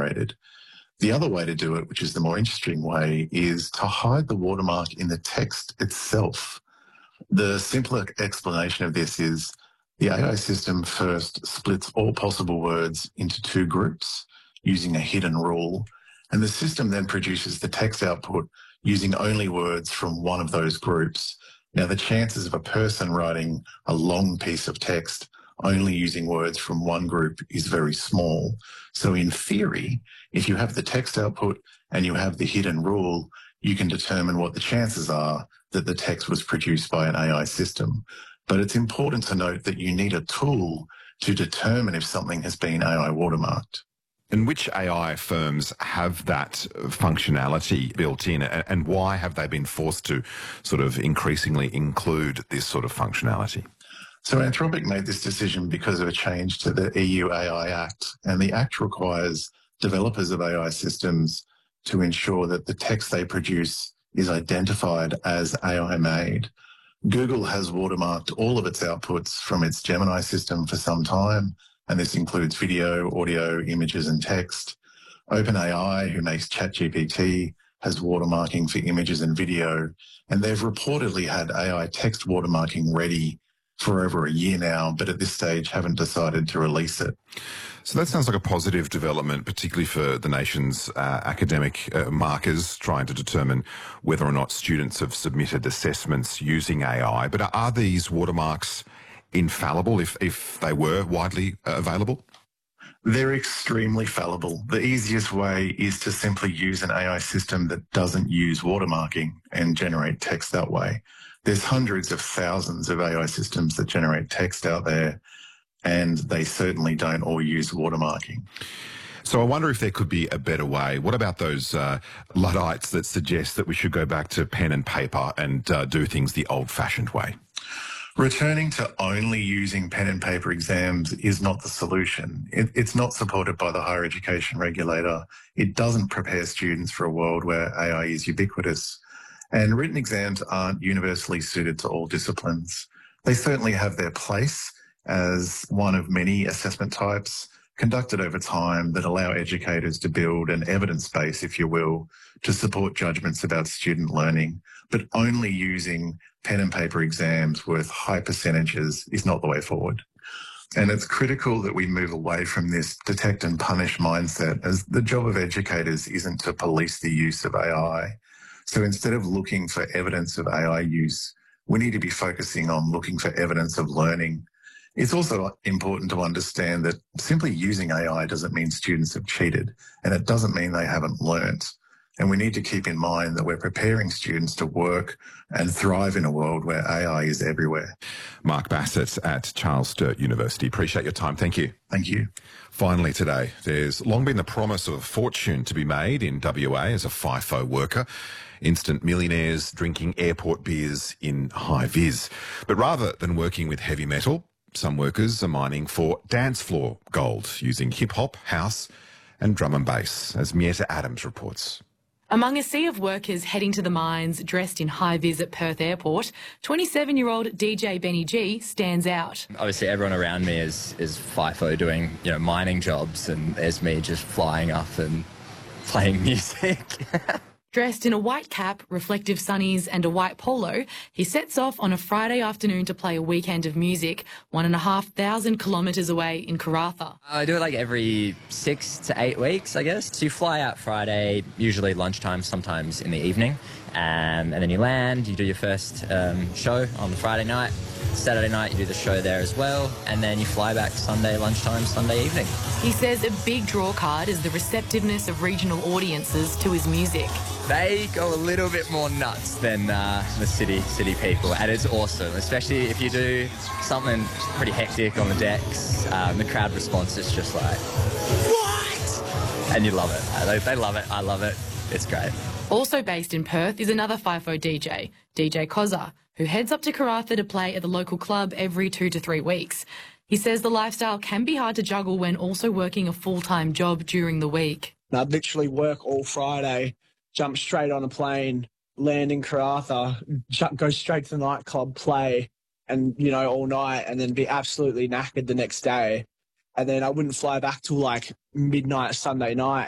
generated. The other way to do it, which is the more interesting way, is to hide the watermark in the text itself. The simpler explanation of this is the AI system first splits all possible words into two groups using a hidden rule, and the system then produces the text output using only words from one of those groups. Now, the chances of a person writing a long piece of text only using words from one group is very small. So in theory, if you have the text output and you have the hidden rule, you can determine what the chances are that the text was produced by an AI system. But it's important to note that you need a tool to determine if something has been AI watermarked. And which AI firms have that functionality built in, and why have they been forced to sort of increasingly include this sort of functionality? So Anthropic made this decision because of a change to the EU AI Act, and the Act requires developers of AI systems to ensure that the text they produce is identified as AI made. Google has watermarked all of its outputs from its Gemini system for some time, and this includes video, audio, images, and text. OpenAI, who makes ChatGPT, has watermarking for images and video, and they've reportedly had AI text watermarking ready for over a year now, but at this stage haven't decided to release it. So that sounds like a positive development, particularly for the nation's academic markers, trying to determine whether or not students have submitted assessments using AI. But are these watermarks infallible if they were widely available? They're extremely fallible. The easiest way is to simply use an AI system that doesn't use watermarking and generate text that way. There's hundreds of thousands of AI systems that generate text out there, and they certainly don't all use watermarking. So I wonder if there could be a better way. What about those Luddites that suggest that we should go back to pen and paper and do things the old-fashioned way? Returning to only using pen and paper exams is not the solution. It's not supported by the higher education regulator. It doesn't prepare students for a world where AI is ubiquitous. And written exams aren't universally suited to all disciplines. They certainly have their place as one of many assessment types conducted over time that allow educators to build an evidence base, if you will, to support judgments about student learning. But only using pen and paper exams worth high percentages is not the way forward. And it's critical that we move away from this detect and punish mindset, as the job of educators isn't to police the use of AI. So instead of looking for evidence of AI use, we need to be focusing on looking for evidence of learning. It's also important to understand that simply using AI doesn't mean students have cheated, and it doesn't mean they haven't learnt. And we need to keep in mind that we're preparing students to work and thrive in a world where AI is everywhere. Mark Bassett at Charles Sturt University. Appreciate your time. Thank you. Thank you. Finally today, there's long been the promise of a fortune to be made in WA as a FIFO worker. Instant millionaires drinking airport beers in high vis. But rather than working with heavy metal, some workers are mining for dance floor gold using hip-hop, house and drum and bass, as Mietta Adams reports. Among a sea of workers heading to the mines dressed in high-vis at Perth Airport, 27-year-old DJ Benny G stands out. Obviously, everyone around me is FIFO doing, mining jobs, and there's me just flying up and playing music. Dressed in a white cap, reflective sunnies and a white polo, he sets off on a Friday afternoon to play a weekend of music 1,500 kilometres away in Karratha. I do it like every 6 to 8 weeks, I guess. So you fly out Friday, usually lunchtime, sometimes in the evening, and then you land, you do your first show on the Friday night. Saturday night you do the show there as well, and then you fly back Sunday lunchtime, Sunday evening. He says a big draw card is the receptiveness of regional audiences to his music. They go a little bit more nuts than the city people, and it's awesome, especially if you do something pretty hectic on the decks. The crowd response is just like, what? And you love it. They love it. I love it. It's great. Also based in Perth is another FIFO DJ, DJ Kozza, who heads up to Karratha to play at the local club every 2 to 3 weeks. He says the lifestyle can be hard to juggle when also working a full-time job during the week. I'd literally work all Friday, jump straight on a plane, land in Karratha, go straight to the nightclub, play, and, all night, and then be absolutely knackered the next day. And then I wouldn't fly back till like midnight Sunday night.